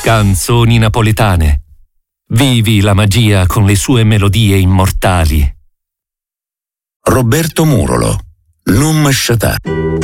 Canzoni napoletane. Vivi la magia con le sue melodie immortali. Roberto Murolo, Non m'asciatà.